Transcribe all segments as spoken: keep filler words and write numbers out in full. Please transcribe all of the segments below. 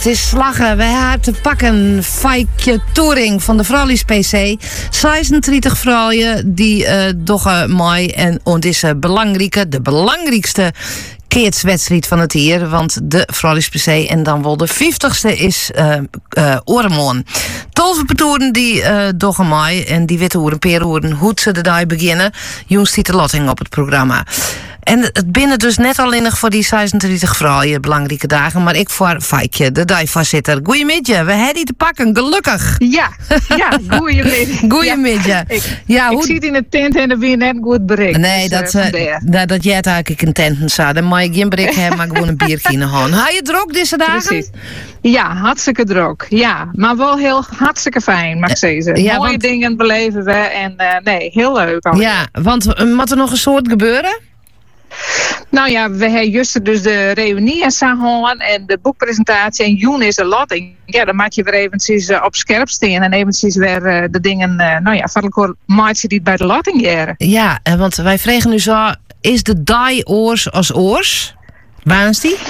Het is slagen. Wij hebben te pakken Fijkje Touring van de Fralies P C. zesendertig vrouwen die uh, doggen mooi en on deze belangrijke, de belangrijkste keertswedstrijd van het jaar. Want de Fralies P C en dan wel de vijftigste is uh, uh, Oremoon. Tolve petoeren die uh, doggen mooi en die weten hoe een peer hoe ze de dag beginnen. Jongens die te lotting op het programma. En het binnen dus net alleen voor die zesendertig vrouwen belangrijke dagen, maar ik voor Fijkje, de dagvoorzitter. Goeiemiddag, we hebben die te pakken, gelukkig. Ja, ja, goeiemiddag. Goeiemiddag. Ja, ik ja, ik hoe... zit in de tent en er weer net goed bereikt. Nee, dus, dat, uh, uh, dat, dat jij het eigenlijk in tenten staat. Dan mag je geen bereik hebben, maar gewoon een biertje in de hand. Ga je druk deze dagen? Precies. Ja, hartstikke druk. Ja, maar wel heel hartstikke fijn, mag ik zeggen. Ja, Mooie want... dingen beleven we en uh, nee, heel leuk. Alweer. Ja, want uh, moet er nog een soort gebeuren? Nou ja, we hebben juist dus de reunie en Sahon en de boekpresentatie en Joen is de lotting. Ja, dan maak je weer eventjes uh, op scherp staan en eventjes weer uh, de dingen, uh, nou ja, van elkaar maak je die bij de lotting jaren. Ja, want wij vregen nu zo, is de die oors als oors? Waar is die?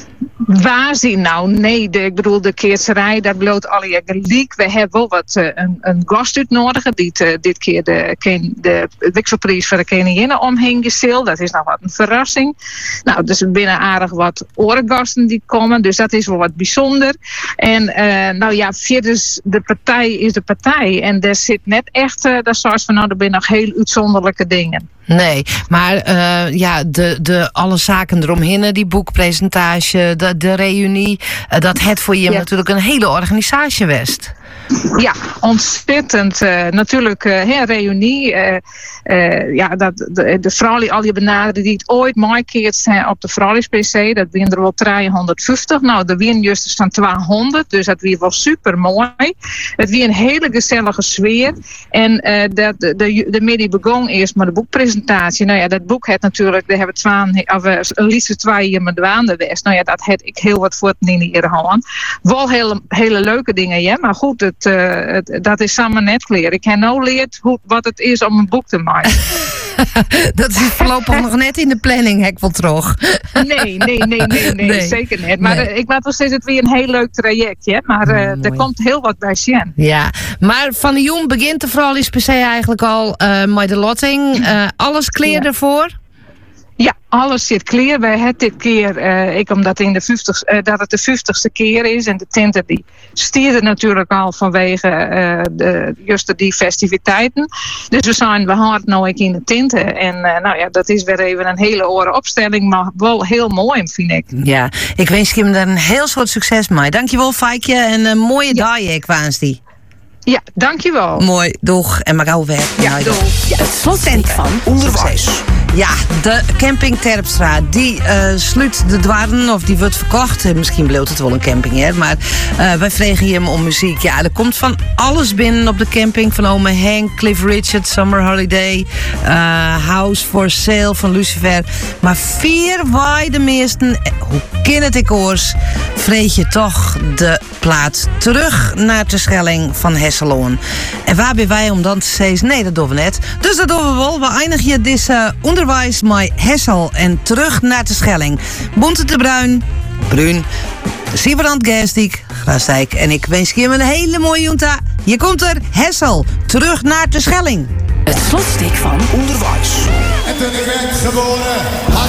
Waar zie nou? Nee, de, ik bedoel, de keerserij, dat bloot al je gelijk. We hebben wel wat uh, een, een gast uitnodigen. Die uh, dit keer de, de Wikselprijs voor de Koningin omheen gesteld. Dat is nog wat een verrassing. Nou, dus er binnen aardig wat orengasten die komen. Dus dat is wel wat bijzonder. En uh, nou ja, verder de partij is de partij. En daar zit net echt, uh, dat soort van, nou, er zijn nog heel uitzonderlijke dingen. Nee, maar uh, ja, de, de, alle zaken eromheen, die boekpresentatie, de, de reunie, uh, dat het voor je ja. natuurlijk een hele organisatie west. Ja, ontzettend. Uh, natuurlijk, uh, hè, reunie. Uh, uh, ja, dat, de, de vrouwen, al je benaderen die het ooit meekeerd zijn op de Fralies P C, dat zijn er wel driehonderdvijftig. Nou, er zijn juist van tweehonderd, dus dat weer wel super mooi. Het weer een hele gezellige sfeer. En uh, dat, de, de, de middag begon eerst met de boekpresentatie. Nou ja, dat boek had natuurlijk, daar hebben we of uh, liefst twee jaar met de west. Nou ja, dat had ik heel wat voor het in de hand. Wel hele, hele leuke dingen, ja, maar goed, het, uh, het, dat is samen net leren. Ik heb nou geleerd hoe, wat het is om een boek te maken. Dat is voorlopig nog net in de planning, hek wel terug. Nee, nee, nee, nee, nee, nee, zeker niet. Maar nee. uh, ik laat nog steeds het weer een heel leuk traject, hè? Maar uh, oh, er komt heel wat bij Sjen. Ja, maar van de jong begint de Fralies P C eigenlijk al uh, met de lotting. Uh, alles clear ja. ervoor? Ja, alles zit clear. Wij hebben dit keer, uh, ik omdat in de vijftig, uh, dat het de vijftigste keer is en de tenten die stierden natuurlijk al vanwege uh, de, juist die festiviteiten. Dus we zijn we hard nou ik in de tenten en uh, nou ja, dat is weer even een hele oren opstelling, maar wel heel mooi, vind ik. Ja, ik wens je hem daar een heel soort succes mee. Dankjewel, Fijkje, en een mooie ja. dag, ik waans die. Ja, dankjewel. Mooi, doeg. En maar gauw weg. Ja, nou, doeg. Ja, het slottent van onderwijs. Ja, de camping Terpstra, die uh, sluit de dwarren of die wordt verkocht. Misschien bleef het wel een camping, hè. Maar uh, wij vregen hem om muziek. Ja, er komt van alles binnen op de camping. Van ome Henk, Cliff Richard, Summer Holiday, uh, House for Sale van Lucifer. Maar vier wij de meesten, hoe ken het ik oors, vreet je toch de plaat terug naar de Schelling van Hesseloon. En waar ben wij om dan te zeggen, nee, dat doen we net. Dus dat doen we wel. We eindigen deze uh, onderwijs met Hessel en terug naar de Schelling. Bonte de Bruin, Bruin, Sieverand Gerstik, Graastijk. En ik wens je een hele mooie junta. Je komt er, Hessel, terug naar de Schelling. Het slotstuk van onderwijs. En toen ik werd geboren, had